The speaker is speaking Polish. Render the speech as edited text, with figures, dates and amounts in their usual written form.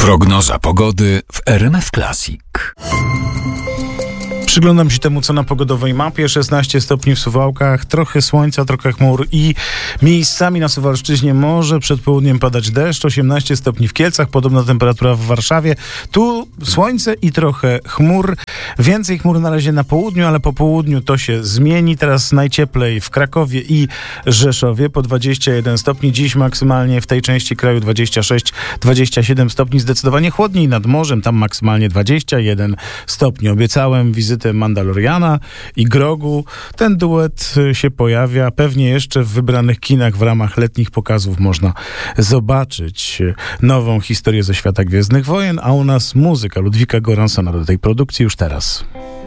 Prognoza pogody w RMF Classic. Przyglądam się temu, co na pogodowej mapie. 16 stopni w Suwałkach, trochę słońca, trochę chmur i miejscami na Suwalszczyźnie może przed południem padać deszcz. 18 stopni w Kielcach, podobna temperatura w Warszawie. Tu słońce i trochę chmur. Więcej chmur na razie na południu, ale po południu to się zmieni. Teraz najcieplej w Krakowie i Rzeszowie po 21 stopni. Dziś maksymalnie w tej części kraju 26-27 stopni. Zdecydowanie chłodniej nad morzem, tam maksymalnie 21 stopni. Obiecałem wizytę Mandaloriana i Grogu. Ten duet się pojawia. Pewnie jeszcze w wybranych kinach w ramach letnich pokazów można zobaczyć nową historię ze świata Gwiezdnych Wojen, a u nas muzyka Ludwika Göranssona do tej produkcji już teraz.